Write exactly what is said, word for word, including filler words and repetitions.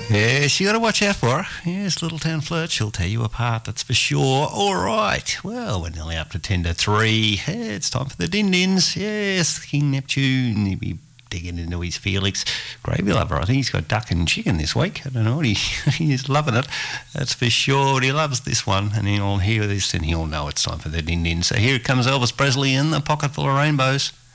Yes, you got to watch out for her. Yes, Little Town Flirt, she'll tear you apart, that's for sure. All right, well, we're nearly up to ten to three. Yeah, it's time for the Din Dins. Yes, King Neptune, he'll be digging into his Felix Gravy Lover. I think he's got duck and chicken this week. I don't know, he, he's loving it, that's for sure. But he loves this one, and he'll hear this and he'll know it's time for the Din Din. So here comes Elvis Presley in the Pocket Full of Rainbows.